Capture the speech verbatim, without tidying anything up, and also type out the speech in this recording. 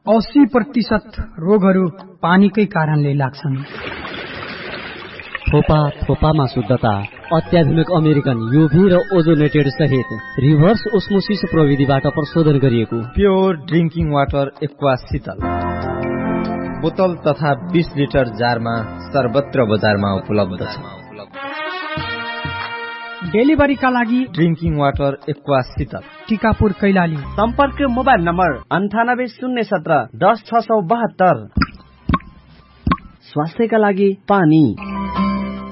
अस्सी प्रतिशत रोगहरू पानीकै कारणले लाग्छन्। थोपा थोपामा शुद्धता, अत्याधुनिक अमेरिकन युभी र ओजोनेटेड सहित रिभर्स ओस्मोसिस प्रविधिबाट प्रशोधन गरिएको प्योर ड्रिंकिङ वाटर एक्वा शीतल बोतल तथा बीस लिटर जारमा सर्वत्र बजारमा उपलब्ध छ। डेलिभरीका लागि ड्रिंकिङ वाटर एक्वा शीतल, टिकापुर कैलाली। सम्पर्क मोबाइल नम्बर अन्ठानब्बे शून्य सत्र दस छ सौ बहत्तर। स्वास्थ्यका लागि पानी।